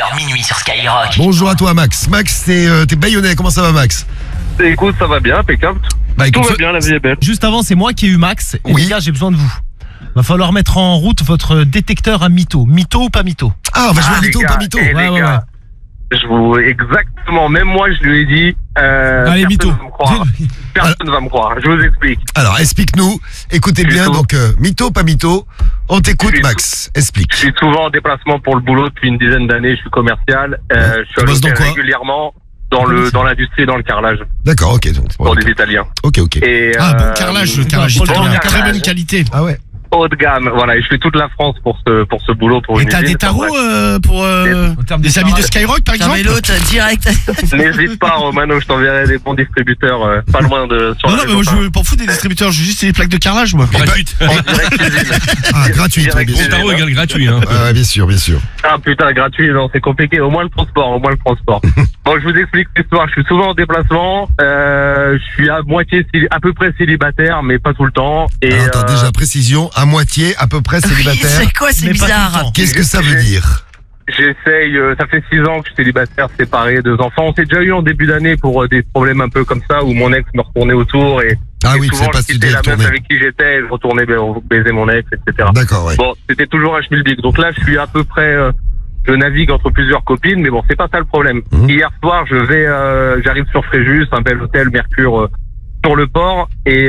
20h, minuit sur Skyrock. Bonjour à toi Max. Max, t'es bayonnais, comment ça va Max? Écoute, ça va bien, impeccable. Bah, Tout écoute, va bien, la vie est belle. Juste avant, c'est moi qui ai eu Max. Et Oui. les gars, j'ai besoin de vous. Va falloir mettre en route votre détecteur à mytho. Mytho ou pas mytho? Ah, on va jouer les mytho ou gars, pas mytho? les Ouais. gars, je vous exactement, même moi je lui ai dit. Allez, mytho. Personne va me croire. Je vous explique. Alors, explique-nous. Écoutez bien, Mytho. donc mytho, pas mytho. On t'écoute Mytho. Max, explique. Je suis souvent en déplacement pour le boulot depuis une dizaine d'années. Je suis commercial. Je suis Tu à bosses dans l'hôtel quoi régulièrement dans l'industrie, dans le carrelage D'accord, ok. Donc, pour des Italiens. Ok. Et, Ah bon carrelage, le carrelage bon italien, carrelage. très bonne qualité. Ah ouais. haut de gamme. Voilà, et je fais toute la France pour ce boulot pour Et une t'as usine. des tarots Enfin, pour En termes des amis de carrelage. Skyrock par Fermez exemple? l'autre direct. bref, n'hésite pas, Romano, je t'enverrai des bons distributeurs pas loin de sur Non, la non, mais moi région. je m'en fous des distributeurs, je veux juste les plaques de carrelage moi. Gratuite. En direct cuisine. Ah, gratuit, Direct bien sûr. cuisine. Tarot égale gratuit, hein. Ouais, bien sûr, bien sûr. Ah putain, gratuit, non, c'est compliqué. Au moins le transport. Bon, je vous explique l'histoire. Je suis souvent en déplacement. Je suis à peu près célibataire, mais pas tout le temps. Et Alors, attends, déjà, précision, à moitié, à peu près célibataire. C'est quoi, c'est Mais pas tout le bizarre. temps. Qu'est-ce que ça veut dire? j'essaye. Ça fait 6 ans que je suis célibataire, séparé, 2 enfants. On s'est déjà eu en début d'année pour des problèmes un peu comme ça, où mon ex me retournait autour et Ah et oui, tu souvent sais pas je si tu quittais dois la meuf retourner. avec qui j'étais, et je retournais baiser mon ex, etc. D'accord, ouais. Bon, c'était toujours un schmilblick. Donc là, je suis à peu près, je navigue entre plusieurs copines, mais bon, c'est pas ça le problème. Mhm. Hier soir, j'arrive sur Fréjus, un bel hôtel Mercure sur le port, et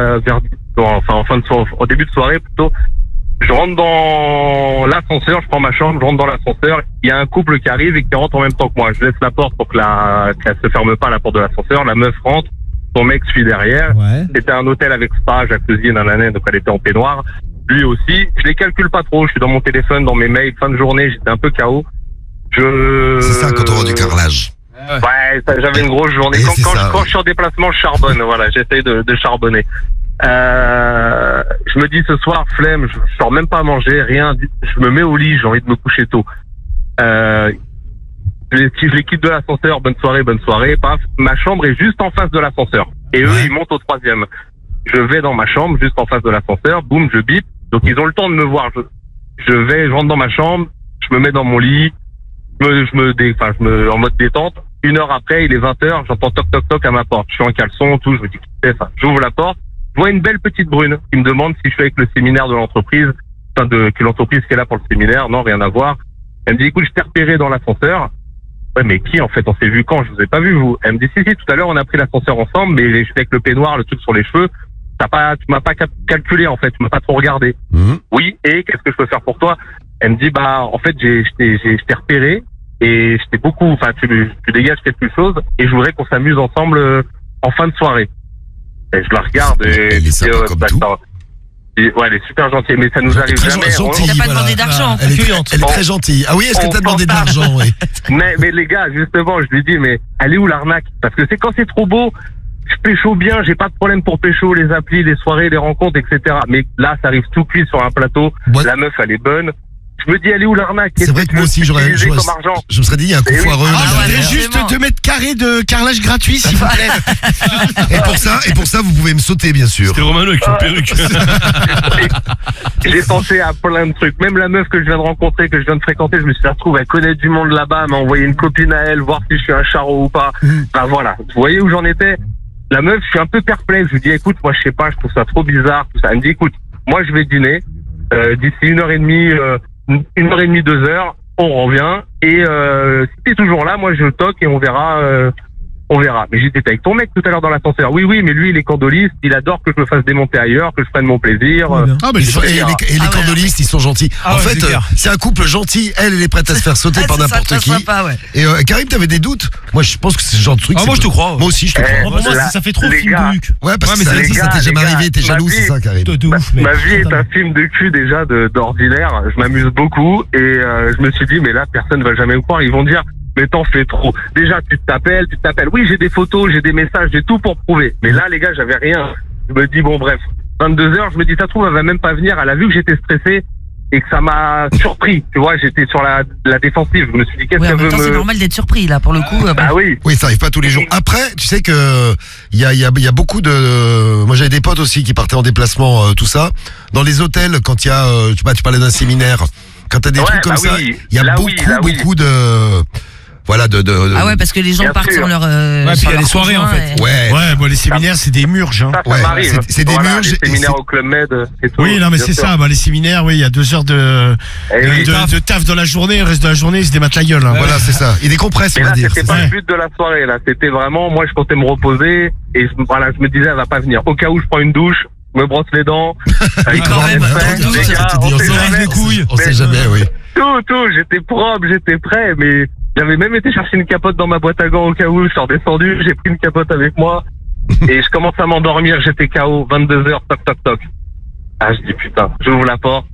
au début de soirée plutôt, je rentre dans l'ascenseur, je prends ma chambre, je rentre dans l'ascenseur, il y a un couple qui arrive et qui rentre en même temps que moi. Je laisse la porte pour qu'elle se ferme pas, la porte de l'ascenseur. La meuf rentre, son mec suit derrière. Ouais. C'était un hôtel avec spa, jacuzzi, nanana, donc elle était en peignoir. Lui aussi. Je les calcule pas trop. Je suis dans mon téléphone, dans mes mails, fin de journée, j'étais un peu KO. C'est ça quand on vend du carrelage. Ouais, j'avais une grosse journée. Et Quand c'est ça, je suis en déplacement, je charbonne. Voilà, j'essaye de charbonner. Je me dis ce soir, flemme, je sors même pas à manger, rien. Je me mets au lit, j'ai envie de me coucher tôt. Je les quitte de l'ascenseur, bonne soirée, paf. Ma chambre est juste en face de l'ascenseur. Et eux, Ouais. ils montent au 3e. Je vais dans ma chambre, juste en face de l'ascenseur, boum, je bip. Donc ils ont le temps de me voir. Je rentre dans ma chambre, je me mets dans mon lit, en mode détente. 1 heure après, il est 20h, j'entends toc toc toc à ma porte. Je suis en caleçon, tout, je me dis qu'est-ce que c'est ça. J'ouvre la porte, je vois une belle petite brune qui me demande si je suis avec le séminaire de l'entreprise, que l'entreprise qui est là pour le séminaire. Non, rien à voir. Elle me dit écoute, je t'ai repéré dans l'ascenseur. Ouais, mais qui en fait? On s'est vu quand? Je vous ai pas vu, vous. Elle me dit si, tout à l'heure on a pris l'ascenseur ensemble, mais j'étais avec le peignoir, le truc sur les cheveux. Tu m'as pas calculé en fait, tu m'as pas trop regardé. Mhm. Oui, et qu'est-ce que je peux faire pour toi? Elle me dit en fait je t'ai repéré et je t'ai beaucoup, tu dégages quelque chose et je voudrais qu'on s'amuse ensemble en fin de soirée. Et je la regarde et Elle est sympa comme tout. Ouais, elle est super gentille, mais ça nous arrive Très jamais. gentille, T'as pas voilà. demandé d'argent. Elle est Accueillante. très gentille. Ah oui, est-ce que On t'as demandé de pense pas. l'argent, oui. Mais les gars, justement, je lui dis, mais elle est où l'arnaque? Parce que c'est quand c'est trop beau, je pécho bien, j'ai pas de problème pour pécho, les applis, les soirées, les rencontres, etc. Mais là, ça arrive tout cuit sur un plateau, Ouais. la meuf, elle est bonne. Je me dis, elle est où l'arnaque? C'est vrai que moi aussi, j'aurais utilisé comme argent. je me serais dit, il y a un coup Eh oui. foireux. Ah, là, ouais, derrière. mais Juste vraiment. 2 mètres carrés de carrelage gratuit s'il vous plaît. Et pour ça, vous pouvez me sauter, bien sûr. C'était Romano avec une perruque. J'ai pensé à plein de trucs. Même la meuf que je viens de rencontrer, que je viens de fréquenter, je me suis retrouvé à connaître du monde là-bas, m'a envoyé une copine à elle, voir si je suis un charreau ou pas. Ben voilà. Vous voyez où j'en étais? La meuf, je suis un peu perplexe. Je lui dis, écoute, moi, je sais pas, je trouve ça trop bizarre, tout ça. Elle me dit, écoute, moi, je vais dîner, d'ici 1h30, 1h30, 2h, on revient, et, si t'es toujours là, moi, je toque et on verra. Mais j'étais avec ton mec tout à l'heure dans l'ascenseur. Oui, mais lui, il est cordoliste, il adore que je me fasse démonter ailleurs, que je prenne mon plaisir. Ah, mais Et c'est les, vrai. et les Ah ouais, cordolistes, ils sont gentils. Ah En ouais, fait, c'est clair. c'est un couple gentil. Elle est prête à se faire sauter Ah, par c'est ça, n'importe très qui. sympa, ouais. Et Karim, t'avais des doutes? Moi, je pense que c'est ce genre de truc. Ah, c'est moi, je te pas- crois. Moi aussi, je te crois. Pour moi, La- ça fait trop les film gars. de Luc. Ouais, parce Ouais, que mais ça, les ça gars, t'est jamais les gars, arrivé. T'es ma jaloux, vie- c'est ça, Karim? De ouf, mais. Ma vie est un film de cul déjà d'ordinaire. Je m'amuse beaucoup et je me suis dit mais là personne va jamais me croire. Ils vont dire mais t'en fais trop. Déjà tu t'appelles. Oui j'ai des photos, j'ai des messages, j'ai tout pour prouver. Mais là les gars j'avais rien. Je me dis bon bref. 22h je me dis ça se trouve elle va même pas venir. Elle a vu que j'étais stressé et que ça m'a surpris. Tu vois j'étais sur la défensive. Je me suis dit qu'est-ce Oui, en qu'elle même veut temps, c'est me. normal d'être surpris, là, pour le coup. Bah oui. Oui, ça arrive pas tous les jours. Après, tu sais que il y a beaucoup de. Moi, j'avais des potes aussi qui partaient en déplacement, tout ça. Dans les hôtels, quand il y a, tu parlais d'un séminaire. quand t'as des Ouais, trucs comme bah ça, oui. il y a Là, beaucoup, oui, là, oui. beaucoup de, voilà, Ah ouais, parce que les gens Bien partent sûr. sur leur. Ouais, puis sur il y a leur les soirées, en conjoint fait. et- ouais. Ouais, bon, les séminaires, c'est des murges, hein. Ça Ouais, m'arrive. c'est des Voilà, murges les et séminaires c'est- au Club Med et tout. Oui, non, mais bien c'est sûr. ça. Bah, les séminaires, oui, il y a 2 heures de taf dans la journée. Le reste de la journée, ils se débattent la gueule. Hein. Voilà, c'est ça. Il décompresse, Mais on va là, dire. c'était c'est pas ça. le but de la soirée, là. C'était vraiment, moi, je comptais me reposer et voilà, je me disais, elle va pas venir. Au cas où je prends une douche, je me brosse les dents. Avec quand même, les gars, on sait jamais. On sait jamais, oui. Tout, j'étais propre, j'étais prêt, mais j'avais même été chercher une capote dans ma boîte à gants au cas où, je suis redescendu, j'ai pris une capote avec moi, et je commence à m'endormir, j'étais KO, 22h, toc, toc, toc. Ah, je dis putain, j'ouvre la porte,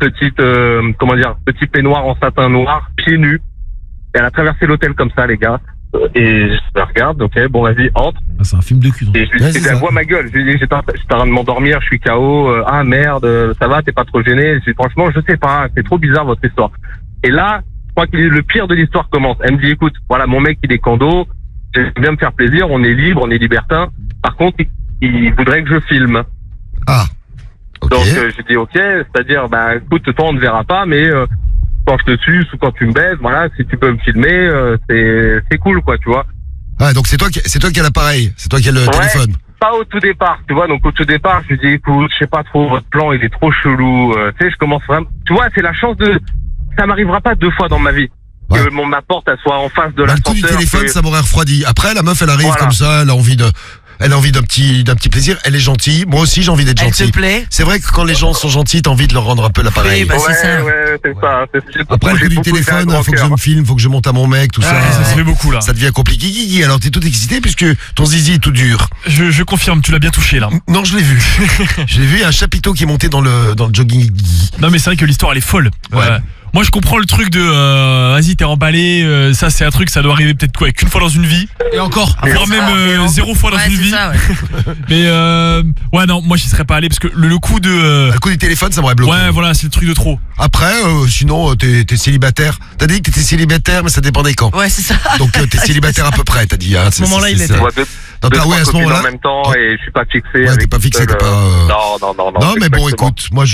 petit peignoir en satin noir, pieds nus, et elle a traversé l'hôtel comme ça, les gars, et je la regarde, ok, bon, vas-y, entre. Ah, c'est un film de cul. donc. Et je lui Ouais, dis, c'est elle ça. voit ma gueule. Je lui dis, j'étais en train de m'endormir, je suis KO. Ah merde, ça va, t'es pas trop gêné. Je dis, franchement, je sais pas, c'est trop bizarre votre histoire. Et là, je crois que le pire de l'histoire commence. Elle me dit, écoute, voilà, mon mec, il est condo. J'aime bien me faire plaisir, on est libre, on est libertin. Par contre, il voudrait que je filme. Ah. Ok. Donc, j'ai dit, ok, c'est-à-dire, bah, écoute, toi, on ne verra pas, mais quand je te suce ou quand tu me baises, voilà, si tu peux me filmer, c'est cool, quoi, tu vois. Ah, donc c'est toi qui as l'appareil. C'est toi qui as le Ouais. téléphone. Pas au tout départ, tu vois. Donc au tout départ, je lui dis écoute, je sais pas trop, votre plan il est trop chelou. Tu sais, je commence vraiment. Tu vois, c'est la chance de. Ça m'arrivera pas 2 fois dans ma vie Ouais. que ma porte elle soit en face de Bah, le coup du l'ascenseur. téléphone, que- ça m'aurait refroidi. Après, la meuf, elle arrive Voilà. comme ça, elle a envie d'un petit plaisir. Elle est gentille. Moi aussi, j'ai envie d'être Elle te gentil. plaît. C'est vrai que quand les gens sont gentils, t'as envie de leur rendre un peu l'appareil. Oui, bah, c'est ça. Ouais, c'est ça. Après, le coup du téléphone, faut que je me filme, faut que je monte à mon mec, tout ça. Ça se fait beaucoup là. Ça devient compliqué. Guigui, alors t'es tout excité puisque ton zizi est tout dur. Je confirme, tu l'as bien touché là. Non, je l'ai vu. Je l'ai vu, il y a un chapiteau qui est monté dans le jogging. Non mais c'est vrai que l'histoire elle est folle. Ouais. Moi je comprends le truc de vas-y t'es emballé, ça c'est un truc, ça doit arriver peut-être quoi, qu'une fois dans une vie, Et encore. voire même 0 fois dans Ouais, une c'est vie. ça, ouais. Mais ouais non, moi j'y serais pas allé parce que le coup de Le coup du téléphone, ça m'aurait bloqué. ouais voilà, c'est le truc de trop. Après, sinon, t'es célibataire. T'as dit que t'étais célibataire, mais ça dépendait quand. Ouais, c'est ça. Donc t'es célibataire à peu près, t'as dit. Hein, À ce moment-là, il était. Donc là, ouais, à ce en moment-là. même temps et je suis pas fixé. Ouais, avec t'es pas fixé, seul, t'es pas. Non. Non, mais bon, exactement. écoute, moi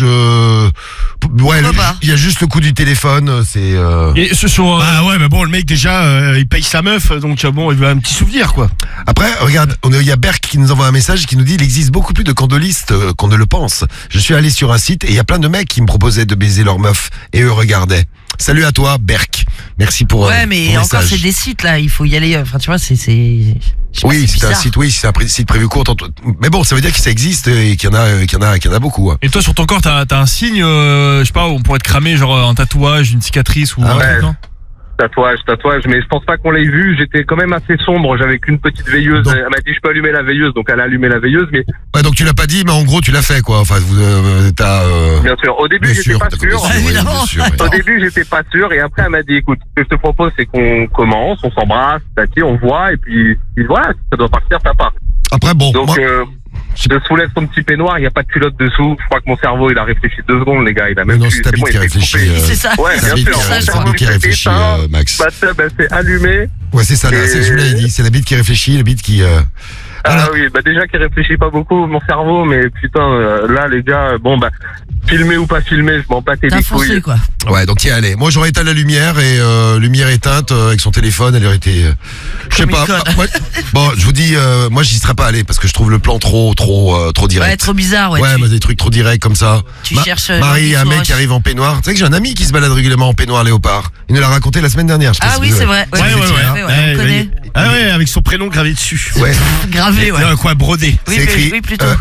ouais, Pourquoi pas il y a juste le coup du téléphone, c'est. Et sur Bah ouais, mais bon, le mec, déjà, il paye sa meuf, donc bon, il veut un petit souvenir, quoi. Après, regarde, il y a Berk qui nous envoie un message qui nous dit il existe beaucoup plus de candolistes qu'on ne le pense. Je suis allé sur un site et il y a plein de mecs qui me proposaient de baiser leur meuf et eux regardaient. Salut à toi, Berk. Merci pour. Ouais, mais ton encore, message. c'est des sites là, il faut y aller. Enfin, tu vois, c'est. Oui, c'est un bizarre. site, c'est un site prévu court. Mais bon, ça veut dire que ça existe et qu'il y en a beaucoup. Hein. et toi sur ton corps t'as un signe, je sais pas, où on pourrait te cramer genre un tatouage, une cicatrice ou Ah un ouais. truc, non? Tatouage, mais je pense pas qu'on l'ait vu. J'étais quand même assez sombre. J'avais qu'une petite veilleuse. Donc- Elle m'a dit je peux allumer la veilleuse, donc elle a allumé la veilleuse. Mais Ouais, donc tu l'as pas dit, mais en gros tu l'as fait quoi. Enfin, t'as. bien sûr, au début Bien j'étais sûr, pas t'as sûr. bien sûr, oui, évidemment. bien sûr, oui. Au début j'étais pas sûr et après elle m'a dit écoute, ce que je te propose c'est qu'on commence, on s'embrasse, on voit et puis voilà, si ça doit partir, ça part. Après bon, Donc moi, je soulève son petit peignoir, il y a pas de culotte dessous. Je crois que mon cerveau il a réfléchi 2 secondes les gars, il a mais même non, plus- c'est ta c'est bite bon, qui il s'est réfléchit. coupé. C'est ça. Ouais, C'est bien la bite sûr. qui- ça, c'est je la bite qui réfléchit, Max. Bah c'est allumé. Ouais, c'est ça, là, c'est celui-là, il dit, c'est la bite qui réfléchit, la bite qui. Ah Voilà. oui, bah déjà qui réfléchit pas beaucoup mon cerveau, mais putain là les gars, bon bah filmer ou pas filmer, je m'en battais T'as les couilles. foncé, quoi. Ouais, donc y aller. Moi, j'aurais éteint la lumière et lumière éteinte avec son téléphone, elle aurait été. Je sais Comme pas. une conne. Moi, bon, je vous dis, moi, j'y serais pas allé parce que je trouve le plan trop Ouais, direct. trop bizarre, ouais. Ouais, tu- mais des trucs trop directs comme ça. Tu cherches, Marie, Jean-Guy un mec Soros. qui arrive en peignoir. Tu sais que j'ai un ami qui se balade régulièrement en peignoir léopard. Il nous l'a raconté la semaine dernière. Je sais pas Ah si oui, vous c'est avez- vrai. Ouais, on connaît. Ah ouais, avec son prénom gravé dessus. Ouais. Gravé, ouais. Quoi, brodé. Oui, C'est écrit oui, plutôt.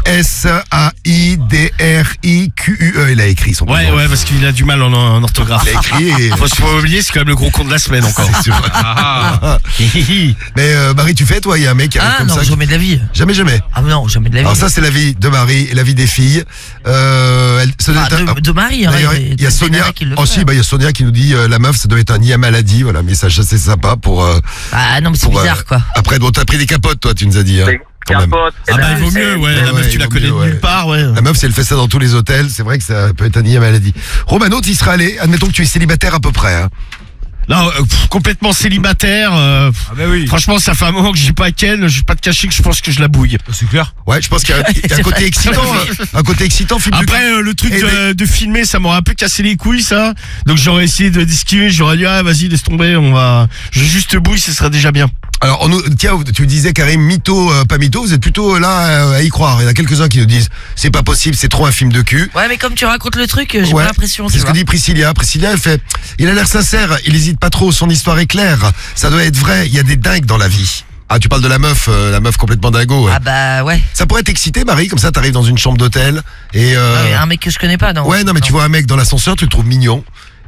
S-A-I-D-R-I-Q-U-E. Il a écrit son Ouais, prénom. ouais, parce qu'il a du mal en orthographe. Il a écrit et. Faut pas oublier, c'est quand même le gros con de la semaine encore. C'est sûr. Mais Marie, tu fais toi, il y a un mec qui arrive Ah comme non, ça. jamais de la vie. Jamais. Ah non, jamais de la vie. Alors ça c'est la vie de Marie et la vie des filles. Ça doit Ah, être un- de Marie, hein, D'ailleurs, il y a Sonia qui le aussi, fait. bah il y a Sonia qui nous dit la meuf ça doit être un nid à maladie, voilà, message assez sympa pour. Ah non, mais c'est pour, bizarre, quoi. Après bon t'as pris des capotes toi, tu nous as dit. Hein, C'est quand même. capote. Ah bah, il vaut mieux, ouais. La Ouais, meuf, il tu la vaut connais mieux, de ouais. nulle part, ouais. La meuf si elle fait ça dans tous les hôtels, c'est vrai que ça peut être un nid à maladie. Romano, tu y serais allé, admettons que tu es célibataire à peu près. Hein. Là, complètement célibataire. Ah bah oui. Franchement, ça fait un moment que j'ai pas Ken. Je vais pas te cacher que je pense que je la bouille. C'est clair. Ouais, je pense qu'il y a un côté excitant. Un côté excitant, film de cul. Après, le truc de filmer, ça m'aurait un peu cassé les couilles, ça. Donc j'aurais essayé de d'esquiver. J'aurais dit, ah, vas-y, laisse tomber. Je juste bouille, ce serait déjà bien. Alors, tiens, tu disais Karim, mytho, pas mytho, vous êtes plutôt là à y croire. Il y en a quelques-uns qui nous disent, c'est pas possible, c'est trop un film de cul. Ouais, mais comme tu racontes le truc, j'ai pas l'impression. C'est ce que dit Priscilla. Priscilla, elle fait, il a l'air sincère, il hésite pas trop, son histoire est claire. Ça doit être vrai, il y a des dingues dans la vie. Ah, tu parles de la meuf complètement dingo. Ah bah ouais. Ça pourrait t'exciter, Marie, comme ça t'arrives dans une chambre d'hôtel et un mec que je connais pas, non. Ouais, non, mais tu vois un mec dans l'ascenseur, tu le trouves mignon.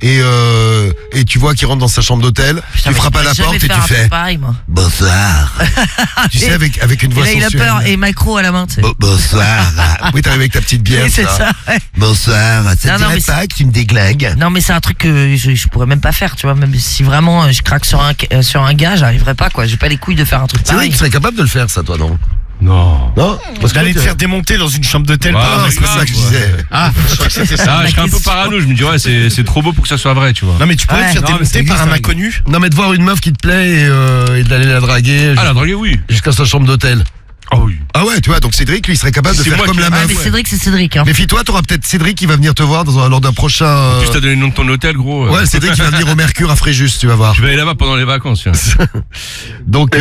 Et tu vois qu'il rentre dans sa chambre d'hôtel, tu frappes à la porte et tu fais pareil, moi. bonsoir. Tu sais, avec une voix et là, sensuelle. il a peur et macro à la main, tu sais. Bonsoir. Oui, t'arrives avec ta petite bière. Oui, c'est ça. Ouais. Bonsoir. Ça te dirait pas que tu me déglingues? Non, mais c'est un truc que je pourrais même pas faire, tu vois. Même si vraiment je craque sur un gars, j'arriverais pas, quoi. J'ai pas les couilles de faire un truc C'est vrai pareil. que tu serais capable de le faire, ça, toi, non? Non. Parce que d'aller te faire démonter dans une chambre d'hôtel. Ah, c'est pas ça que je disais. Ah, je crois que c'était ça. Ah, je serais un peu parano, je me dis ouais, c'est trop beau pour que ça soit vrai, tu vois. Non, mais tu pourrais te faire non, mais démonter ça par un existe, inconnu. Non, mais de voir une meuf qui te plaît et d'aller la draguer. Ah, la draguer, oui. Jusqu'à sa chambre d'hôtel. Ah oui. Ah ouais, tu vois, donc Cédric, lui, il serait capable de C'est faire moi comme qui- la Ouais, meuf. mais Cédric, c'est Cédric, hein. Méfie-toi, t'auras peut-être Cédric qui va venir te voir lors d'un prochain. En plus, t'as donné le nom de ton hôtel, gros. Ouais, Cédric qui va venir au Mercure à Fréjus, tu vas voir. Tu vas aller là-bas pendant les vacances, tiens. Donc,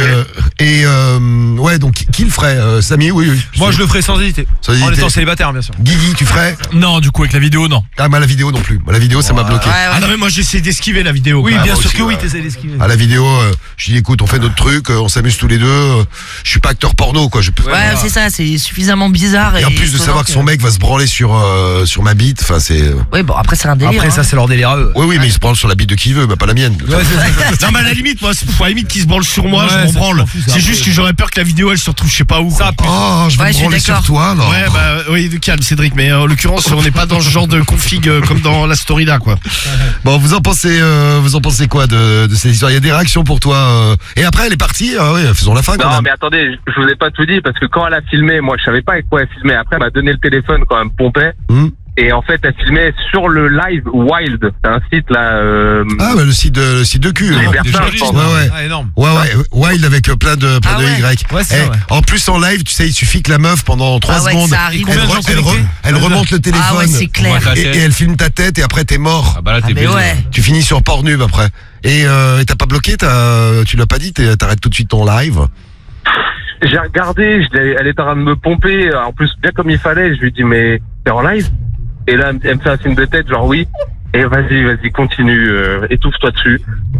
ouais, donc qui le ferait Samy, oui. Moi, je le ferai sans hésiter. Sans En hésiter. étant célibataire, bien sûr. Guigui, tu ferais? Non, du coup, avec la vidéo, non. Ah, moi, la vidéo non plus. Moi, la vidéo, ça m'a bloqué. Ouais, Ah non, mais moi j'essaie d'esquiver la vidéo. Oui, quoi. bien moi sûr aussi, que oui, ouais. t'essaies d'esquiver. À la vidéo, je dis écoute, on fait notre truc, on s'amuse tous les deux. Je suis pas acteur porno, quoi. Ouais, c'est ça, c'est suffisamment bizarre. Et en plus de savoir que son mec va se branler sur ma bite, enfin c'est. Oui, bon, après, c'est un délire. Après, ça, c'est leur délire à eux. Oui, mais il se branle sur la bite de qui veut, bah pas la mienne. Ouais, c'est ça. Non, mais à la limite, moi, pour la limite qu'il se branle sur moi, Ouais, je m'en ça, branle. je m'en fous, ça, C'est juste après. que j'aurais peur que la vidéo elle se retrouve je sais pas où. Ça, quoi. Oh, je vais Ouais, me je suis branler sur d'accord. toi, alors. Ouais, bah oui, calme Cédric, mais en l'occurrence, on n'est pas dans ce genre de config comme dans la story là, quoi. Bon, vous en pensez quoi de cette histoire? Il y a des réactions pour toi. Et après, elle est partie. Oui, faisons la fin quand Non, même. mais attendez, je vous ai pas tout dit parce que quand elle a filmé, moi je savais pas avec quoi elle filmait. Après, elle m'a donné le téléphone quand elle me pompait. Et en fait, elle filmait sur le live Wild. C'est un site là. Ah, bah le site de cul. Les hein. Bertins, je pense. Ouais. Ah, énorme. Ouais, Wild avec plein de Ah ouais. Y. Ouais, c'est ça, ouais. En plus, en live, tu sais, il suffit que la meuf, pendant 3 Ah ouais, secondes, que ça arrive. elle, Combien de gens connectés elle remonte le téléphone. Ah ouais, c'est clair. Ouais, et elle filme ta tête et après t'es mort. Ah bah là, Ah, t'es mais baisé. ouais. Tu finis sur Pornhub après. Et t'as pas bloqué, tu l'as pas dit, t'arrêtes tout de suite ton live. J'ai regardé, elle était en train de me pomper. En plus, bien comme il fallait, je lui dis mais t'es en live? Et là, elle me fait un signe de tête, genre oui. Et vas-y, continue, étouffe-toi dessus.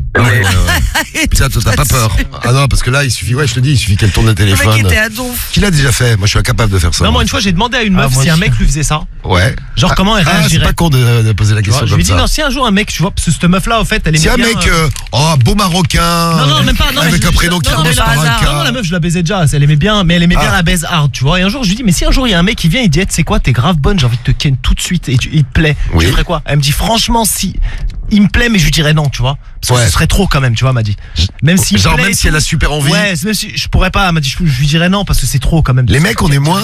Mais- Putain, toi, t'as pas peur. Ah non, parce que là, il suffit qu'elle tourne le Le mec téléphone. était à donf. Qui l'a déjà fait? Moi, je suis incapable de faire ça. Non, moi, une fois, j'ai demandé à une meuf moi si un aussi. mec lui faisait ça. Ouais. Genre, comment elle C'est réagirait. pas con de poser la question Je comme lui ai dit, ça. non, si un jour un mec, tu vois, parce que cette meuf-là, en fait, elle est Si un mec, beau marocain. Non, même pas. Non, avec mais un prénom qui non, commence mais par par un hasard. K. Non, la meuf, je la baisais déjà. Elle aimait bien, mais elle aimait bien Ah. la baise hard, tu vois. Et un jour, je lui dis, mais si un jour il y a un mec qui vient, il dit, c'est quoi, t'es grave bonne, j'ai envie de te ken tout de suite et il te plaît. Oui. Tu ferais quoi? Elle me dit, franchement, si il me plaît, mais je lui dirais non, tu vois. Parce que Ouais. ce serait trop quand même, tu vois, elle m'a dit. Même si Genre, même si elle a super envie. Ouais, même si je pourrais pas, elle m'a dit, je lui dirais non parce que c'est trop quand même. Les mecs, on est moins,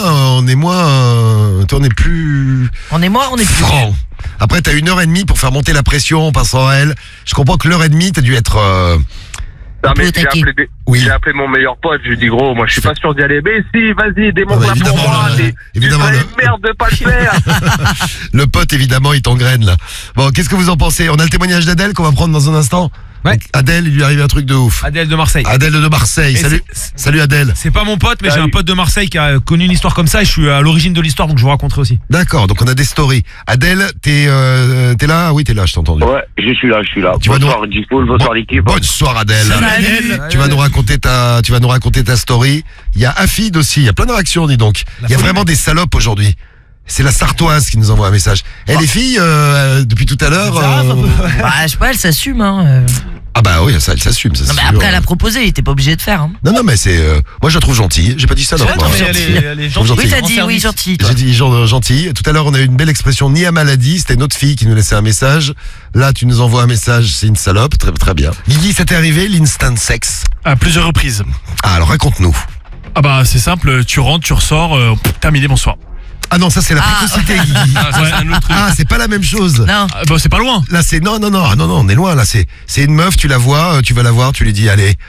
on est plus On est plus. franc. Après, t'as 1h30 pour faire monter la pression en passant à elle. Je comprends que l'heure et demie, t'as dû être. Non, mais Au taquet. Oui. j'ai appelé mon meilleur pote, je lui dis gros, moi je suis pas sûr d'y aller. Mais si, vas-y, démonte-la Ah bah, pour évidemment, moi. là, Tu évidemment, ferais le- une merde de pas le faire. Le pote, évidemment, il t'engraine là. Bon, qu'est-ce que vous en pensez? On a le témoignage d'Adèle qu'on va prendre dans un instant. Ouais. Donc, Adèle, il lui arrive un truc de ouf. Adèle de Marseille. Adèle de Marseille. Et Salut, salut Adèle. C'est pas mon pote, mais j'ai Salut. un pote de Marseille qui a connu une histoire comme ça et je suis à l'origine de l'histoire, donc je vous raconterai aussi. D'accord, donc on a des stories. Adèle, t'es là? Oui, t'es là, je t'ai entendu. Ouais, je suis là. Tu vas Bonsoir, Dispo, bonsoir l'équipe. Bonsoir Adèle. Salut. Tu vas nous raconter ta story. Il y a Afid aussi. Il y a plein de réactions, dis donc. Il y a vraiment des salopes aujourd'hui. C'est la Sartoise qui nous envoie un message. Et les filles, depuis tout à l'heure. Bah, je sais pas, elle s'assume, hein. Ah bah oui, ça, elle s'assume. Ça, Non, c'est mais sûr. après, elle a proposé, il était pas obligé de faire, hein. Non, mais c'est. Moi, je la trouve gentille. J'ai pas dit ça, non. Ouais, moi. non, mais elle est gentille. Oui, t'as En dit, oui, service. gentil. toi. J'ai dit gentil. Tout à l'heure, on a eu une belle expression ni à maladie. C'était une autre fille qui nous laissait un message. Là, tu nous envoies un message. C'est une salope. Très, très bien. Guigui, ça t'est arrivé, l'instant sex? À plusieurs reprises. Ah, alors raconte-nous. Ah bah c'est simple, tu rentres, tu ressors, terminé, bonsoir. Ah non, ça c'est la précocité, Guigui. Ah, ça, c'est un autre truc. Ah, c'est pas la même chose. Non. Ah, bah, c'est pas loin. Là, c'est non, on est loin. Là, c'est une meuf, tu la vois, tu vas la voir, tu lui dis, allez,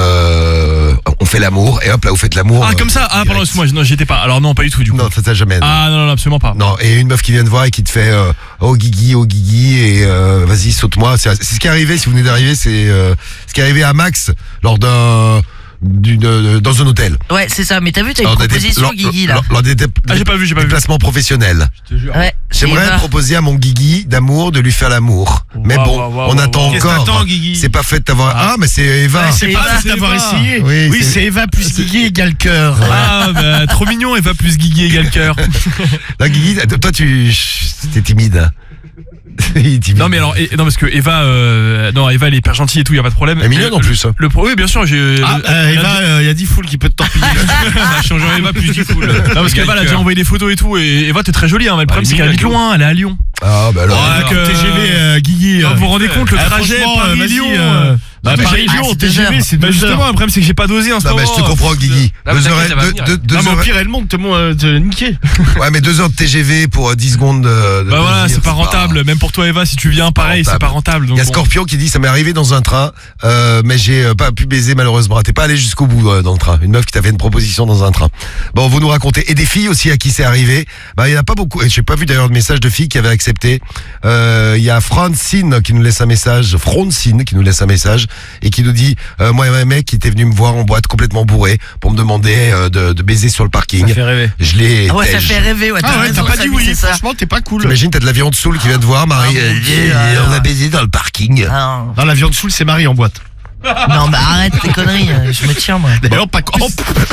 on fait l'amour, et hop, là, vous faites l'amour. Ah, comme ça. Ah, pardon, excuse-moi. Non, j'y étais pas. Alors, non, pas du tout, du coup. Non, ça jamais. Ah, non, absolument pas. Non, et une meuf qui vient te voir et qui te fait oh Guigui, et vas-y, saute-moi. C'est ce qui est arrivé, si vous venez d'arriver, c'est ce qui est arrivé à Max lors dans un hôtel. Ouais, c'est ça. Mais t'as vu, t'as une Lors des- proposition, lors- Guigui, là. lors des Ah, j'ai pas vu. déplacements professionnels. Je te jure. Ouais. J'aimerais Eva. proposer à mon Guigui d'amour de lui faire l'amour. Mais Waouh, bon, waouh, on waouh, attend waouh. Qu'est-ce encore. t'attends, Guigui? C'est pas fait de t'avoir. Ah, mais c'est Eva. Ouais, C'est c'est pas Eva, d'avoir c'est essayé. Oui, Oui, c'est- c'est Eva plus Guigui égale cœur. Ah, bah, trop mignon. Eva plus Guigui égale cœur. Là, Guigui, toi, t'es timide. Hein. Il est timide. Non, mais alors, non, parce que Eva, Eva, elle est hyper gentille et tout, y a pas de problème. Elle est mignonne en plus. Hein. Oui, bien sûr, j'ai. Eva, il y a 10 foules qui peut te torpiller. Bah, changeant Eva plus du full. Non, parce qu'Eva, elle a déjà envoyé des photos et tout, et Eva, t'es très jolie, hein, mais le problème, c'est qu'elle habite loin, elle est à Lyon. Ah, bah alors. Ah, que- TGV, Guigui. Vous vous rendez compte, le trajet Paris-Lyon. Bah, mais Paris-Lyon, c'est 2 TGV, heures. c'est Bah, 2 justement, heures. le problème, c'est que j'ai pas dosé en ce Non, mais moment. je te comprends, Guigui. Non, mais 2 heures, t'inquiète, elle va venir. Non, mais au pire, elle monte te niquer. ouais, mais 2 heures de TGV pour 10 secondes de Bah voilà, plaisir, c'est pas rentable. Même pour toi, Eva, si tu viens, pareil, c'est rentable. pas rentable. Il donc y a bon. Scorpion qui dit ça m'est arrivé dans un train, mais j'ai pas pu baiser malheureusement. T'es pas allé jusqu'au bout dans le train. Une meuf qui t'a fait une proposition dans un train. Bon, vous nous racontez. Et des filles aussi à qui c'est arrivé. Bah il y en a pas beaucoup. Et j'ai pas vu d'ailleurs de message de filles qui avaient accepté. Il y a Francine qui nous laisse un message. Francine qui nous laisse un message et qui nous dit moi et un mec qui était venu me voir en boîte complètement bourré pour me demander de baiser sur le parking. Ça fait rêver. Je l'ai. Ah ouais, ça fait rêver, ouais. Ah ouais, raison, t'as pas ça, dit lui, oui. c'est ça. Franchement, t'es pas cool. T'imagines, t'as de la viande saoule qui vient te voir, Marie. Ah, mon Dieu, On a baisé dans le parking. Ah, Non, la viande saoule, c'est Marie en boîte. non, bah arrête tes conneries, je me tiens, moi. D'ailleurs, pas con.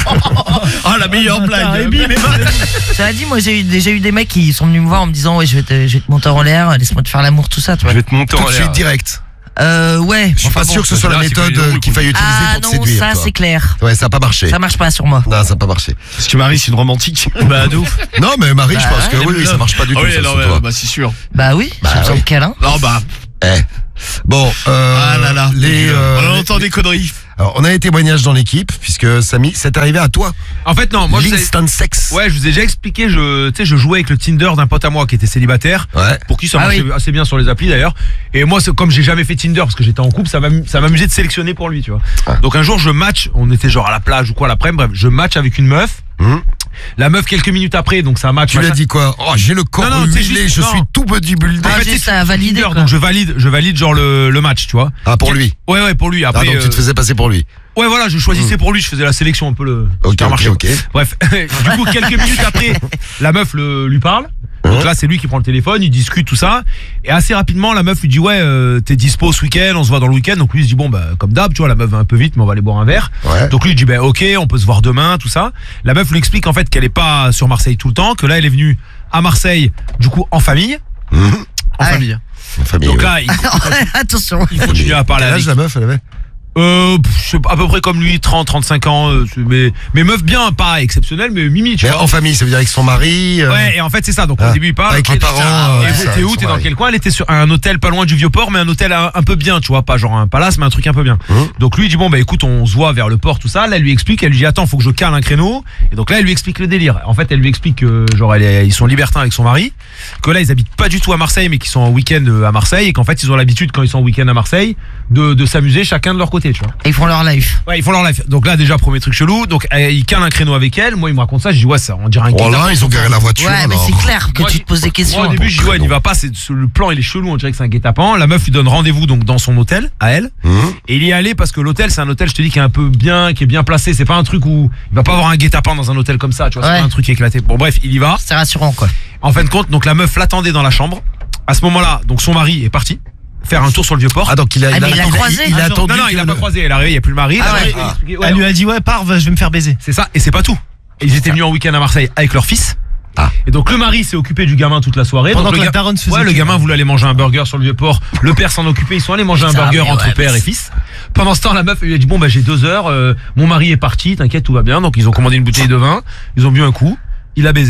Ah, la meilleure blague. Ça a dit, moi j'ai déjà eu des mecs qui sont venus me voir en me disant, ouais, je vais te monter en l'air, laisse-moi te faire l'amour, tout ça, tu vois. Je vais te monter Tout en de l'air. suite direct. Ouais. Je suis pas sûr que ce soit la là, c'est méthode pas les roues, qu'il faille utiliser Ah pour te non, séduire. ça toi. c'est clair. Ouais, ça a pas marché. Ça marche pas sur moi. Non, ça a pas marché. Parce que Marie, c'est une romantique. Bah, de ouf. Non, mais Marie, je Bah, pense que oui, ça marche pas du tout. Ah oui, ça, non, sur mais, toi. bah, c'est sûr. Bah oui, Bah j'ai besoin oui. de câlin. Non, bah. Eh. Bon, Ah là là. On entend les- des conneries. Alors, on a des témoignages dans l'équipe, puisque Samy, c'est arrivé à toi. En fait, non, moi, je vous ai- L'instant sex. Ouais, je vous ai déjà expliqué, tu sais, je jouais avec le Tinder d'un pote à moi qui était célibataire. Ouais. Pour qui ça Ah marchait oui. assez bien sur les applis d'ailleurs. Et moi, comme j'ai jamais fait Tinder parce que j'étais en couple, ça m'amusait de sélectionner pour lui, tu vois. Ah. Donc un jour, je match, on était genre à la plage ou quoi l'après-midi, bref, je match avec une meuf. Hum. La meuf, quelques minutes après, donc c'est un match. Tu lui as machin. dit quoi? Oh, j'ai le corps Non, non, c'est huilé, juste- je non. suis tout bodybuildé. Ah, En fait, juste c'est à valider, Tinder, quoi. donc je valide genre le match, tu vois. Ah, pour lui. Ouais, pour lui. Ah, Après, donc tu te faisais passer pour lui. ouais, voilà, je choisissais pour lui, je faisais la sélection un peu le Ok, supermarché. ok. Bref, du coup, quelques minutes après, la meuf lui parle. Donc là, c'est lui qui prend le téléphone, il discute tout ça. Et assez rapidement, la meuf lui dit ouais, t'es dispo ce week-end, on se voit dans le week-end. Donc lui il se dit bon bah comme d'hab, tu vois, la meuf va un peu vite, mais on va aller boire un verre. Ouais. Donc lui il dit bah ok, on peut se voir demain, tout ça. La meuf lui explique en fait qu'elle est pas sur Marseille tout le temps, que là elle est venue à Marseille, du coup en famille. Hum. En Ouais. famille. En famille, Donc ouais. là, Attention. il continue à parler Quel avec. âge la meuf, elle avait? Je sais pas, à peu près comme lui, 30, 35 ans, mais meuf bien, pas exceptionnelle, mais mimi, tu Mais vois. en famille, ça veut dire avec son mari. Ouais, et en fait, c'est ça. Donc, Ah, au début, il parle. avec les parents, Et ça, t'es avec où? son T'es dans mari. quel coin? Elle était sur un hôtel pas loin du Vieux-Port, mais un hôtel un peu bien, tu vois. Pas genre un palace, mais un truc un peu bien. Donc, lui, il dit, bon, bah, écoute, on se voit vers le port, tout ça. Là, elle lui explique, elle lui dit, attends, faut que je cale un créneau. Et donc, là, elle lui explique le délire. En fait, elle lui explique que, genre, ils sont libertins avec son mari. Que là, ils habitent pas du tout à Marseille, mais qu'ils sont en week-end à Marseille. Et qu'en fait, ils ont l'habitude, quand ils sont en week-end à Marseille, de s'amuser chacun de leur côté, tu vois. Ils font leur life. Ouais, ils font leur live. Donc là, déjà, premier truc chelou. Donc, il cale un créneau avec elle. Moi, il me raconte ça. Je dis, ouais, ça, on dirait un Oh guet-apens. là, ils ont garé la voiture. Ouais, mais alors. c'est clair que Moi, tu te poses des questions. Moi, au début, je dis, ouais, il y va pas. Le plan, il est chelou. On dirait que c'est un guet-apens. La meuf lui donne rendez-vous donc dans son hôtel, à elle. Et il y est allé parce que l'hôtel, c'est un hôtel, je te dis, qui est un peu bien, qui est bien placé. C'est pas un truc où il va pas avoir un guet-apens dans un hôtel comme ça. Tu vois, c'est Ouais. pas un truc éclaté. Bon, bref, il y va. C'est rassurant, quoi. En fin de compte, donc la meuf l'attendait dans la chambre. À ce moment-là, donc son mari est parti faire un tour sur le Vieux-Port. Ah, donc il a, Ah, mais il a croisé. il a Ah, attendu. non, il que a pas le- croisé. Elle est arrivée, il y a plus le mari. Ah La ouais. meuf, elle a expliqué, ouais, Elle lui a dit, ouais, pars, je vais me faire baiser. c'est ça, et c'est pas tout. Et ils étaient venus en week-end à Marseille avec leur fils. Ah. Et donc le mari s'est occupé du gamin toute la soirée. Pendant donc, que le la daronne se faisait ouais, le tuer. gamin voulait aller manger un burger sur le Vieux-Port. Le père s'en occupait. Ils sont allés manger un Ça, burger mais entre ouais, père mais et fils. Pendant ce temps, la meuf elle lui a dit bon bah j'ai 2 heures. Mon mari est parti. T'inquiète, tout va bien. Donc ils ont commandé une bouteille de vin. Ils ont bu un coup. Il a baisé.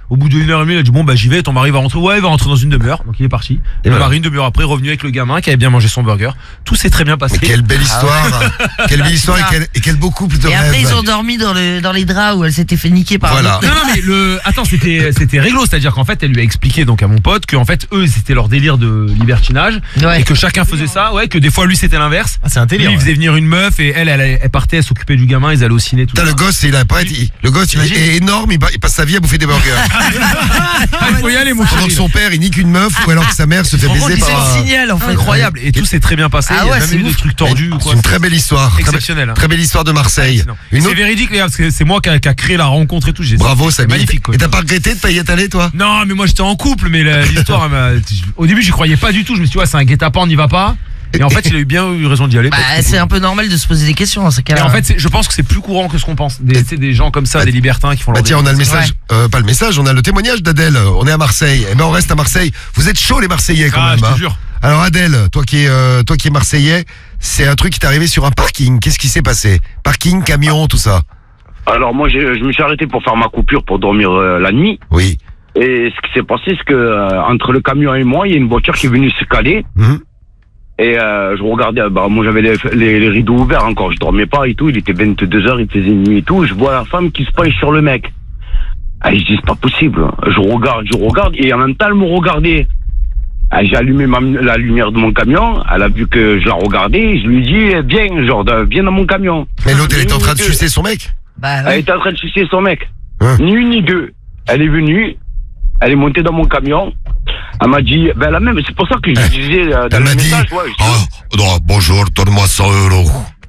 Au bout d'une heure et demie, il a dit bon bah j'y vais, ton mari va rentrer. Ouais, il va rentrer dans une demi-heure. Donc il est parti. Et Le voilà. mari, une demi-heure après, est revenu avec le gamin qui avait bien mangé son burger. Tout s'est très bien passé. Mais quelle belle histoire. Quelle belle histoire et quel beau couple de Et après, rêve. ils ont dormi dans les draps où elle s'était fait niquer par Voilà. un autre. Non, mais attends, c'était réglo, c'est-à-dire qu'en fait, elle lui a expliqué donc à mon pote qu'en fait, eux, c'était leur délire de libertinage Ouais. et que chacun faisait ça, ouais, que des fois lui c'était l'inverse. Ah, c'est un Lui, délire. il faisait venir une meuf et elle partait, elle s'occupait du gamin, ils allaient au ciné, tout Putain, ça. le gosse, il a pas été. Le gosse, il T'imagines est énorme, il passe sa vie à bouffer des burgers. Ah, il faut y aller, mon Pendant que chéri. son père, il nique une meuf, ou alors que sa mère se fait baiser C'est par le un. signal en fait. Incroyable, et tout s'est très bien passé. Ah Il y a ouais, jamais c'est eu de ouf. trucs tordus ou C'est quoi. une très belle histoire. Exceptionnel, hein. Très belle histoire de Marseille. Et Une c'est autre- véridique, les gars, parce que c'est moi qui a créé la rencontre et tout. Bravo, c'est Samy. magnifique, quoi. Et t'as pas regretté de pas y être allé, toi? Non, mais moi j'étais en couple, mais l'histoire, au début j'y croyais pas du tout. Je me suis dit, ouais, c'est un guet-apens, on n'y va pas. Et en fait, il a eu bien eu raison d'y aller. Bah, c'est un peu normal de se poser des questions dans ces Et cas-là. en fait, je pense que c'est plus courant que ce qu'on pense. Des gens comme ça, des libertins qui font Bah leur tiens, on a le délire. message, pas le message, on a le témoignage d'Adèle. On est à Marseille. Eh ben, on reste à Marseille. Vous êtes chauds les Marseillais quand Ah, même. je te hein. jure. Alors Adèle, toi qui es Marseillais, c'est un truc qui t'est arrivé sur un parking. Qu'est-ce qui s'est passé? Parking, camion, tout ça. Alors moi, je me suis arrêté pour faire ma coupure pour dormir la nuit. Oui. Et ce qui s'est passé, c'est que entre le camion et moi, il y a une voiture qui est venue se caler. Mhm. Et je regardais, moi j'avais les rideaux ouverts encore, je dormais pas et tout, il était 22h, il faisait nuit et tout, je vois la femme qui se penche sur le mec. Ah, je dis c'est pas possible, je regarde, et en même temps elle me regardait. Ah, j'ai allumé la lumière de mon camion, elle a vu que je la regardais, je lui dis viens dans mon camion. Mais l'autre, elle était en train de sucer son mec. Bah, Elle ouais. était en train de sucer son mec. Hein. Ni une ni deux. Elle est venue, elle est montée dans mon camion. Elle m'a dit, c'est pour ça que je disais dans Elle le m'a dit, message, ouais, non, bonjour, donne-moi 100 €.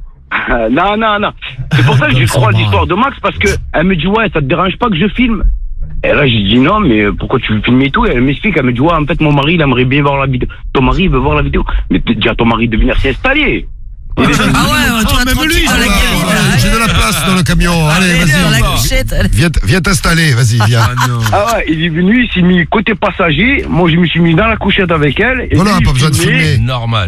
non. C'est pour ça que je crois à l'histoire de Max, parce que elle me dit, ouais, ça te dérange pas que je filme? Et là, j'ai dit non, mais pourquoi tu veux filmer et tout? Et elle m'explique, elle me dit, ouais, en fait, mon mari, il aimerait bien voir la vidéo. Ton mari, il veut voir la vidéo. Mais dis à ton mari de venir s'installer. Ah ouais, toi, même tranquille lui, dans la voilà, cabine, Voilà, là. j'ai de la place dans le camion. Allez, Allez, dans la vas-y. couchette. allez. Viens t'installer, vas-y, viens. Ah non. Ah ouais, il est venu, il s'est mis côté passager. Moi, je me suis mis dans la couchette avec elle. Et Voilà, lui, pas il besoin de filmait. filmer. Normal.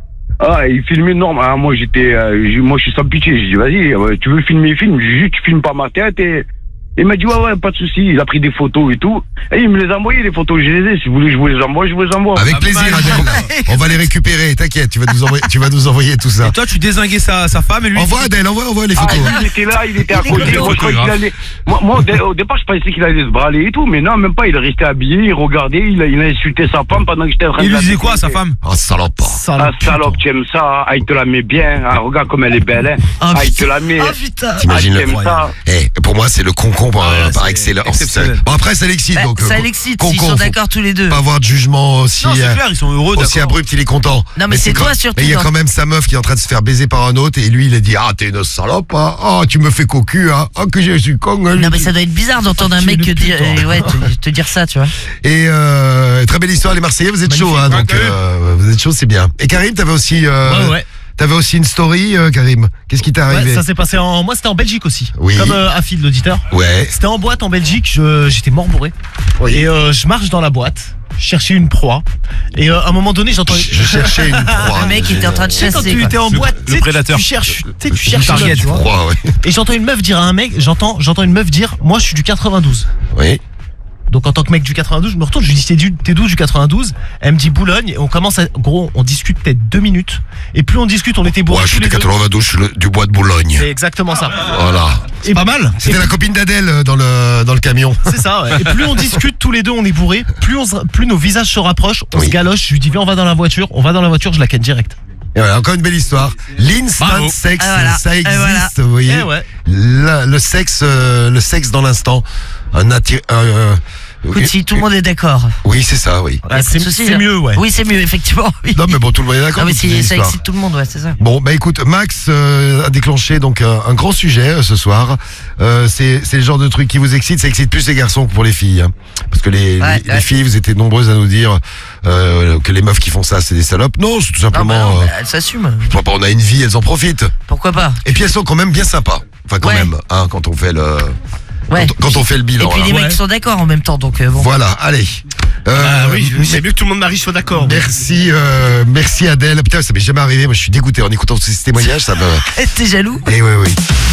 Ah, il filmait normal. Ah, moi, moi, je suis sans pitié. J'ai dit, vas-y, tu veux filmer, filme. Juste, tu filmes pas ma tête. Et il m'a dit, ouais, pas de souci. Il a pris des photos et tout. Et il me les a envoyées, les photos. Je les ai. Si vous voulez, je vous les envoie, je vous les envoie. Avec plaisir, Adèle. On va les récupérer, t'inquiète, tu vas nous envoyer tout ça. Et toi, tu dézinguais sa femme et lui. Envoie Adèle, envoie les Ah, photos. il était là, il était à Il est côté. content. Moi, je croyais qu'il allait. Moi, au départ, je pensais qu'il allait se braler et tout. Mais non, même pas. Il est resté habillé, il regardait, il a insulté sa femme pendant que j'étais en train de Il lui la disait quoi, défoncer. sa femme? Oh, salope. Ah, salope, tu aimes ça, ah, il te la met bien, ah, regarde comme elle est belle, hein. Oh, Ah, il te la met. Oh putain. T'imagines Ah, le. t'aimes ça. Pour moi, c'est le concon par c'est excellence. exceptionnel. Bon, après, ça l'excite, Bah, donc. ça l'excite, s'ils concon, sont faut d'accord tous les deux. Pas avoir de jugement aussi. Non, c'est clair, ils sont heureux, Aussi d'accord. abrupt, il est content. Non, mais c'est quand- toi surtout, Mais il y a non. quand même sa meuf qui est en train de se faire baiser par un autre et lui, il a dit, ah, t'es une salope, hein. Oh, tu me fais cocu, hein. Oh, que je suis con, hein. Non, mais ça doit être bizarre d'entendre un tu es mec le dire, putain. ouais, te dire ça, tu vois. Et très belle histoire, les Marseillais, vous êtes chaud, hein. Donc, vous êtes chaud, c'est bien. Et Karim, t'avais aussi, Ouais. t'avais aussi une story, Karim. Qu'est-ce qui t'est Ouais, arrivé? ça s'est passé moi c'était en Belgique aussi. Oui. Comme Afid l'auditeur. Ouais. C'était en boîte en Belgique, j'étais mort bourré. Oui. Et je marche dans la boîte, je cherchais une proie. Et à un moment donné, j'entends. Je cherchais une proie. Le mec était en train de Tu sais, quand chasser. tu quoi. étais en boîte, tu sais, prédateur. tu cherches, tu cherches target, l'autre, tu vois. Proie, ouais. Et j'entends une meuf dire à un mec, j'entends une meuf dire, moi je suis du 92. Oui. Donc en tant que mec du 92, je me retourne, je lui dis t'es d'où du 92? Elle me dit Boulogne, et on commence à, gros, on discute peut-être 2 minutes, et plus on discute, on était bourrés Ouais, je tous suis les de deux. 92, je suis du bois de Boulogne. C'est exactement ça. Voilà. C'est pas mal. C'était la copine d'Adèle dans le camion. C'est ça, ouais. Et plus on discute tous les deux, on est bourrés, plus nos visages se rapprochent, on Oui. se galoche, je lui dis viens on va dans la voiture, je la ken direct. Et voilà, encore une belle histoire. L'instant Bravo. sex, Ah, voilà. ça Et existe, voilà. vous voyez. Eh ouais. Le sexe dans l'instant. Écoute, si tout le monde est d'accord. Oui, c'est ça, oui. Y a pas de souci, C'est hein. mieux, ouais. Oui, c'est mieux, effectivement. Oui. Non, mais bon, tout le monde est d'accord. Non, mais c'est une ça histoire. excite tout le monde, ouais, c'est ça. Bon, bah écoute, Max a déclenché donc un grand sujet ce soir. C'est le genre de truc qui vous excite, ça excite plus les garçons que pour les filles. Hein. Parce que les filles, vous étiez nombreuses à nous dire que les meufs qui font ça, c'est des salopes. Non, c'est tout Non, bah simplement... non, elles s'assument. on a une vie, elles en profitent. Pourquoi pas? Et puis elles sont quand même bien sympas. Enfin, quand Ouais. même, hein, quand on fait le... Ouais. Quand on fait le Et bilan. puis là. les mecs sont d'accord en même temps, donc bon. Voilà, allez. Ah oui, c'est mieux que tout le monde mari soit d'accord. Merci, merci Adèle. Putain, ça m'est jamais arrivé. Moi, je suis dégoûté en écoutant tous ces témoignages. Ça me. T'es jaloux? Eh oui.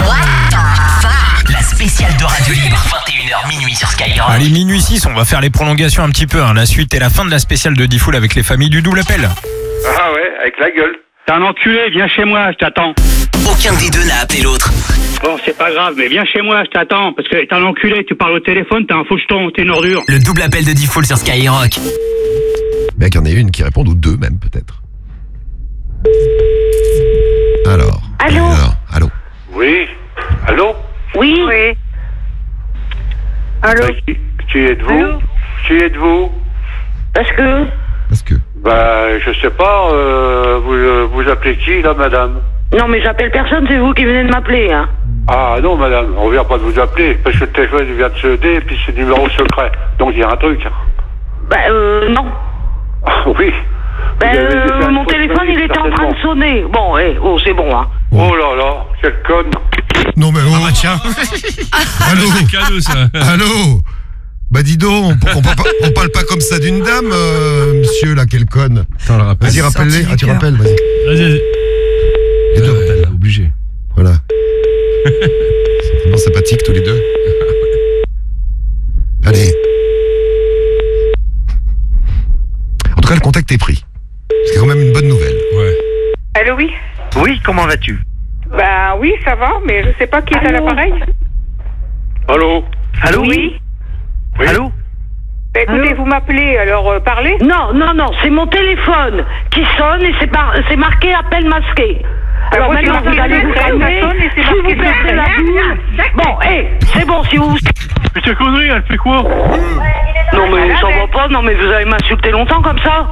La spéciale de Radio Libre, 21h minuit sur Skyrock. Allez, minuit 6, on va faire les prolongations un petit peu. La suite et la fin de la spéciale de Diffoul avec les familles du double appel. Ah ouais, avec la gueule. T'es un enculé, viens chez moi, je t'attends. Aucun des deux n'a appelé l'autre. Bon, c'est pas grave, mais viens chez moi, je t'attends. Parce que t'es un enculé, tu parles au téléphone, t'es un faucheton, t'es une ordure. Le double appel de Diffoul sur Skyrock. Mec, il y en a une qui répond, ou deux même, peut-être. Alors. Allô. Oui. Allô? Oui. Allô? Qui êtes-vous? Qui êtes-vous? Parce que... Bah, je sais pas, vous appelez qui, là, madame? Non, mais j'appelle personne, c'est vous qui venez de m'appeler, hein. Ah, non, madame, on vient pas de vous appeler, parce que le téléphone vient de se dé, et puis c'est numéro secret. Donc, il y a un truc. Bah, non. Ah, oui. Bah, mon téléphone, il était en train de sonner. Bon, c'est bon, hein. Oh là là, quelle conne. Non, mais oh. Ah bah tiens. Allô. C'est cadeau, ça. Allô. Bah dis donc, on parle pas comme ça d'une dame, monsieur là, quelle conne. Vas-y, rappelle-les. Ah, tu rappelles, vas-y. Vas-y. Les deux. Obligé. Voilà. C'est vraiment sympathique tous les deux. Allez. En tout cas, le contact est pris. C'est quand même une bonne nouvelle. Ouais. Allô, oui? Oui, comment vas-tu? Bah oui, ça va, mais je sais pas qui est à l'appareil. Allô? Allô? Oui. Allô? Bah, écoutez, vous m'appelez, alors parlez. Non, c'est mon téléphone qui sonne et c'est marqué appel masqué. Alors maintenant, vous allez vous calmer, si vous perdez la boule. Bon, c'est bon, si vous... Mais cette connerie, elle fait quoi? Non mais ça va pas, non mais vous allez m'insulter longtemps comme ça.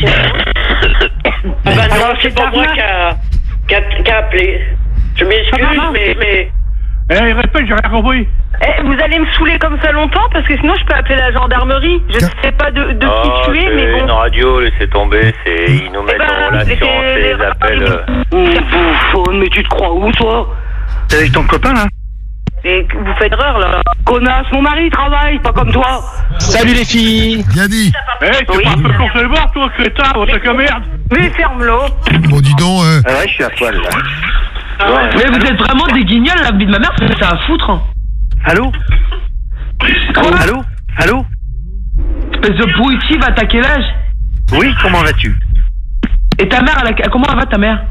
Bah non, c'est pas moi qui a appelé. Je m'excuse, mais... Répète, j'ai rien compris. Vous allez me saouler comme ça longtemps parce que sinon je peux appeler la gendarmerie. Je sais pas de qui tu es, mais bon. Une radio, laissez tomber, ils nous mettent en relation, c'est les appels. Bouffonne, mais tu te crois où toi? T'es avec ton copain là? Et vous faites erreur là. Connasse, mon mari travaille, pas comme toi. Salut les filles. Bien dit. T'es pas un peu contre les bords, toi, crétin, on sait que merde. Mais ferme-le. Bon, dis donc. Ouais, je suis à poil là. Mais vous êtes vraiment des guignols, la vie de ma mère, c'est à foutre. Allô? Quoi? Allô? Espèce de pouitif, va t'as quel âge? Oui, comment vas-tu? Et ta mère, comment elle va ta mère?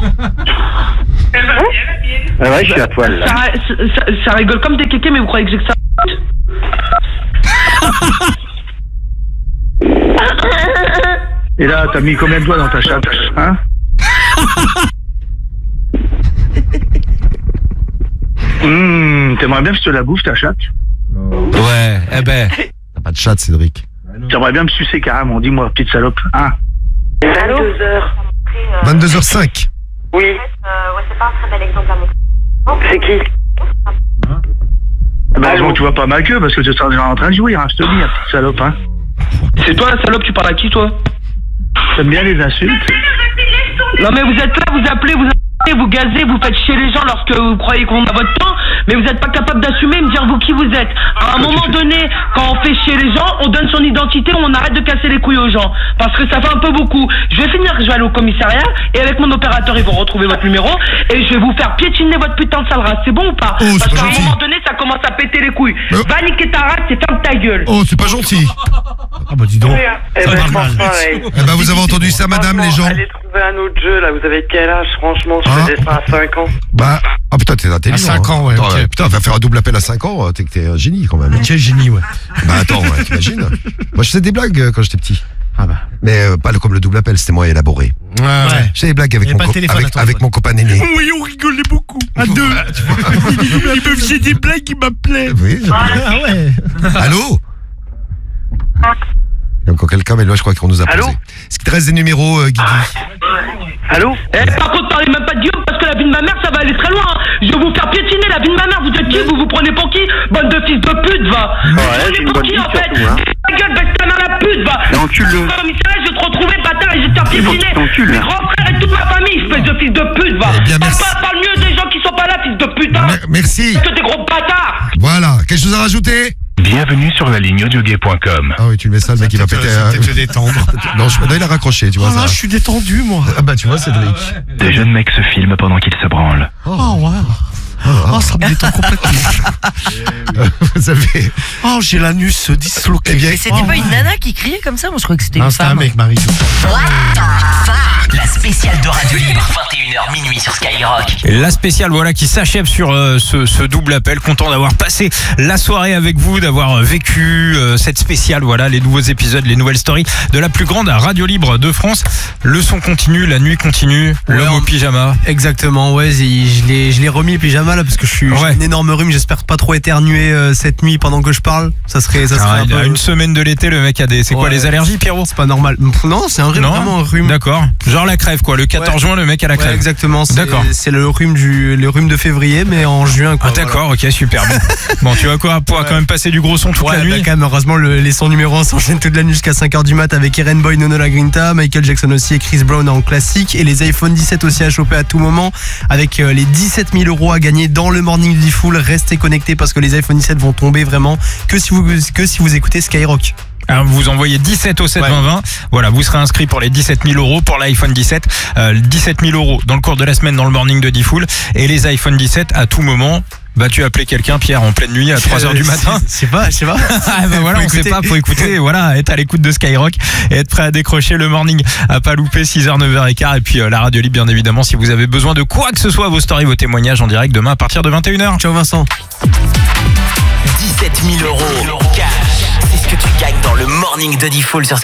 Ouais, je suis à poil là. Ça rigole comme des kékés, mais vous croyez que j'ai que ça? Et là, t'as mis combien de doigts dans ta chatte, hein? T'aimerais bien que je te la bouffe ta chatte? Ouais, T'as pas de chat, Cédric. T'aimerais bien me sucer carrément, dis-moi, petite salope, hein? 22h. 22h05. Oui. C'est pas un très bel exemple à montrer. C'est qui? Bah, bon, tu vois pas ma queue parce que tu seras déjà en train de jouir, hein, je te le dis, petite salope, hein? C'est toi la salope, tu parles à qui toi? T'aimes bien les insultes? Non mais vous êtes là, vous appelez, vous gazez, vous faites chier les gens lorsque vous croyez qu'on a votre temps, mais vous n'êtes pas capable d'assumer et me dire vous qui vous êtes. À un moment donné, quand on fait chier les gens, on donne son identité, on arrête de casser les couilles aux gens. Parce que ça fait un peu beaucoup. Je vais aller au commissariat et avec mon opérateur, ils vont retrouver votre numéro et je vais vous faire piétiner votre putain de sale race. C'est bon ou pas? Parce qu'à un moment donné, ça commence à péter les couilles. Va niquer ta race et ferme ta gueule. Oh, c'est pas gentil. Ah bah dis donc. Ça parle mal. Eh ben, vous avez entendu ça, madame, les gens? Allez trouver un autre jeu, là. Vous avez quel âge, franchement? Je faisais ça à 5 ans. Bah, ah putain, t'es intelligent. À 5 ans, ouais. Attends, Okay. Putain, va faire un double appel à 5 ans, t'es un génie quand même. Quel génie, ouais. Bah attends, ouais, t'imagines? Moi, je faisais des blagues quand j'étais petit. Ah bah. Mais pas comme le double appel, c'était moins élaboré. Ouais. Je faisais des blagues avec, avec mon copain aîné. Oui, on rigolait beaucoup. À deux. Il me faisait des blagues, il m'appelait. Oui. Ah ouais. Allô? Il y a encore quelqu'un, mais là, je crois qu'on nous a posé. Est-ce qu'il te reste des numéros, Guigui? Allô? Par contre, parlez même pas de Guillaume parce que la vie de ma mère, ça va aller très loin. Je vais vous faire piétiner la vie de ma mère. Vous êtes qui? Vous prenez pour qui? Bande de fils de pute, va. Ouais, c'est une bonne vie surtout, hein. Ta gueule, baisse ta mère la pute, va. Encule-le. Au commissariat, je vais te retrouver, bâtard, et je vais te faire piétiner. Mes grands frères et toute ma famille, espèce de fils de pute, va. Eh bien, merci. Parle mieux des gens qui sont pas là, fils de putain. Merci. Parce que t'es gros bâtards. Voilà. Quelque chose à rajouter? Bienvenue sur la ligne audiogay.com. Ah oui, tu le mets ça, le mec il va péter. Peut-être te détendre. Non, il a raccroché, tu vois Oh là, ça. je suis détendu, moi. Ah bah tu vois, Cédric. Des jeunes mecs se filment pendant qu'ils se branlent. Oh, ouais. Oh, ça me détend complètement. Vous avez. Oh, j'ai l'anus disloqué. Eh bien, Mais c'était pas une nana qui criait comme ça? Moi, je croyais que c'était Non, une c'est un femme. mec, Marie. La spéciale de Radio Libre, 21h minuit sur Skyrock. Et la spéciale voilà qui s'achève sur ce double appel. Content d'avoir passé la soirée avec vous, d'avoir vécu cette spéciale, voilà, les nouveaux épisodes, les nouvelles stories de la plus grande radio libre de France. Le son continue, la nuit continue, l'homme au pyjama. Exactement, ouais, je l'ai remis le pyjama là parce que j'ai un énorme rhume, j'espère pas trop éternuer cette nuit pendant que je parle. Ça serait un il peu... a une semaine de l'été, le mec a des... C'est quoi, les allergies, Pierrot? C'est pas normal. Non, c'est un rhume, vraiment un rhume. D'accord. Genre la crève quoi, le 14 juin le mec a la crève. Exactement, D'accord. c'est le rhume de février mais en juin quoi. Ah d'accord, ok, super. Bon, tu vas pouvoir quand même passer du gros son toute la nuit. Bah, quand même, heureusement les sons numéro 1 s'enchaînent toute la nuit jusqu'à 5h du mat avec Eren Boy, Nono Lagrinta, Michael Jackson aussi et Chris Brown en classique, et les iPhone 17 aussi à choper à tout moment avec les 17 000 € à gagner dans le Morning du Full. Restez connectés parce que les iPhone 17 vont tomber vraiment que si vous écoutez Skyrock. Alors vous envoyez 17 au 7 20 20. Voilà, vous serez inscrit pour les 17 000 € pour l'iPhone 17. 17 000 € dans le cours de la semaine dans le Morning de Diffoul. Et les iPhone 17 à tout moment. Bah tu as appelé quelqu'un, Pierre, en pleine nuit à 3h du matin. Je sais pas. Ah bah voilà, on sait pas, faut écouter, voilà, être à l'écoute de Skyrock et être prêt à décrocher le morning à pas louper, 6h, 9h15. Et puis la radio libre, bien évidemment, si vous avez besoin de quoi que ce soit, vos stories, vos témoignages en direct demain à partir de 21h. Ciao Vincent. 17 000 € cash. C'est ce que tu gagnes dans le Morning de Diffoul sur